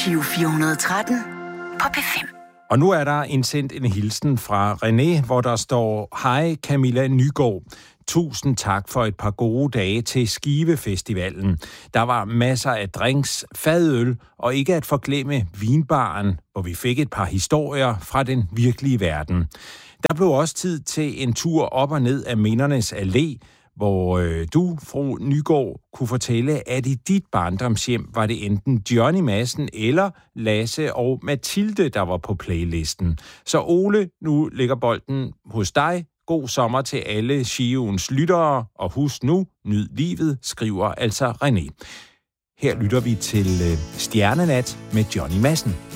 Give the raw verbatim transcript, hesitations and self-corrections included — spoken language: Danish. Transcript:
Giro fire hundrede og tretten på P fem. Og nu er der indsendt en hilsen fra René, hvor der står: Hej Camilla Nygaard. Tusind tak for et par gode dage til Skive Festivalen. Der var masser af drinks, fadøl og ikke at forglemme vinbaren, hvor vi fik et par historier fra den virkelige verden. Der blev også tid til en tur op og ned af Mindernes Allé, hvor øh, du, fru Nygaard, kunne fortælle, at i dit barndomshjem var det enten Johnny Madsen eller Lasse og Mathilde, der var på playlisten. Så Ole, nu ligger bolden hos dig. God sommer til alle Giroens lyttere, og husk nu, nyd livet, skriver altså René. Her lytter vi til øh, Stjernenat med Johnny Madsen.